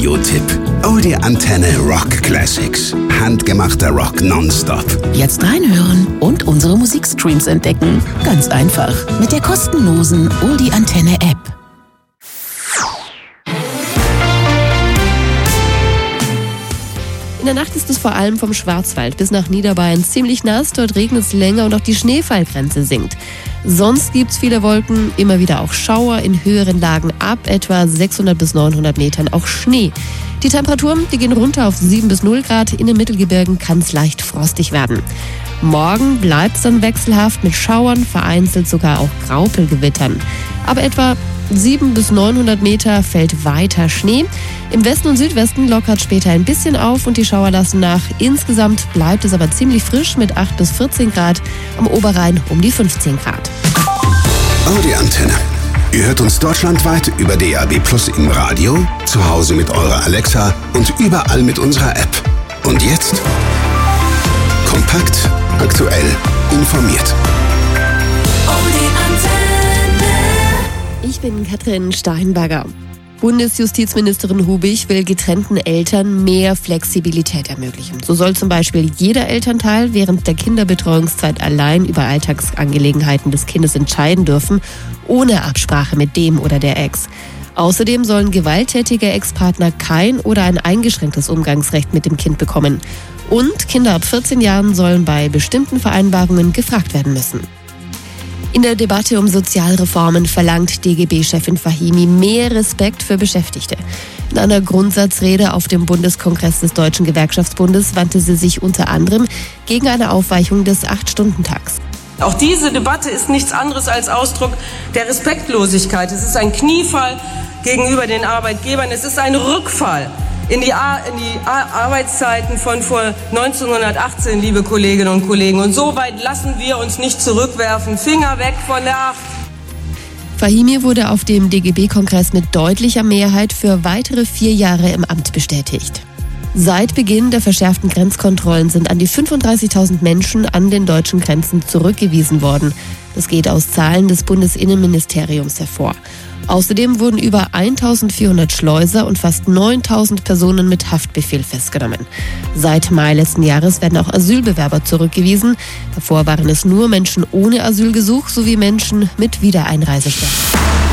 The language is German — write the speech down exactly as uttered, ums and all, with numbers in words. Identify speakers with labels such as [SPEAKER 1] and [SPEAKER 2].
[SPEAKER 1] Radiotipp. Audio Antenne Rock Classics. Handgemachter Rock nonstop.
[SPEAKER 2] Jetzt reinhören und unsere Musikstreams entdecken. Ganz einfach. Mit der kostenlosen Audio Antenne App.
[SPEAKER 3] In der Nacht ist es vor allem vom Schwarzwald bis nach Niederbayern ziemlich nass. Dort regnet es länger und auch die Schneefallgrenze sinkt. Sonst gibt es viele Wolken, immer wieder auch Schauer, in höheren Lagen ab etwa sechshundert bis neunhundert Metern auch Schnee. Die Temperaturen, die gehen runter auf sieben bis null Grad. In den Mittelgebirgen kann es leicht frostig werden. Morgen bleibt es dann wechselhaft mit Schauern, vereinzelt sogar auch Graupelgewittern. Aber etwa sieben bis neunhundert Meter fällt weiter Schnee. Im Westen und Südwesten lockert später ein bisschen auf und die Schauer lassen nach. Insgesamt bleibt es aber ziemlich frisch mit acht bis vierzehn Grad, am Oberrhein um die fünfzehn Grad.
[SPEAKER 1] Audio Antenne. Ihr hört uns deutschlandweit über D A B Plus im Radio, zu Hause mit eurer Alexa und überall mit unserer App. Und jetzt kompakt, aktuell, informiert.
[SPEAKER 3] Ich bin Katrin Steinberger. Bundesjustizministerin Hubig will getrennten Eltern mehr Flexibilität ermöglichen. So soll zum Beispiel jeder Elternteil während der Kinderbetreuungszeit allein über Alltagsangelegenheiten des Kindes entscheiden dürfen, ohne Absprache mit dem oder der Ex. Außerdem sollen gewalttätige Ex-Partner kein oder ein eingeschränktes Umgangsrecht mit dem Kind bekommen. Und Kinder ab vierzehn Jahren sollen bei bestimmten Vereinbarungen gefragt werden müssen. In der Debatte um Sozialreformen verlangt D G B-Chefin Fahimi mehr Respekt für Beschäftigte. In einer Grundsatzrede auf dem Bundeskongress des Deutschen Gewerkschaftsbundes wandte sie sich unter anderem gegen eine Aufweichung des acht-Stunden-Tags.
[SPEAKER 4] Auch diese Debatte ist nichts anderes als Ausdruck der Respektlosigkeit. Es ist ein Kniefall gegenüber den Arbeitgebern. Es ist ein Rückfall in die, Ar- in die Ar- Arbeitszeiten von vor neunzehnhundertachtzehn, liebe Kolleginnen und Kollegen. Und so weit lassen wir uns nicht zurückwerfen. Finger weg von der Acht.
[SPEAKER 3] Fahimi wurde auf dem D G B-Kongress mit deutlicher Mehrheit für weitere vier Jahre im Amt bestätigt. Seit Beginn der verschärften Grenzkontrollen sind an die fünfunddreißigtausend Menschen an den deutschen Grenzen zurückgewiesen worden. Das geht aus Zahlen des Bundesinnenministeriums hervor. Außerdem wurden über eintausendvierhundert Schleuser und fast neuntausend Personen mit Haftbefehl festgenommen. Seit Mai letzten Jahres werden auch Asylbewerber zurückgewiesen. Davor waren es nur Menschen ohne Asylgesuch sowie Menschen mit Wiedereinreisestopp.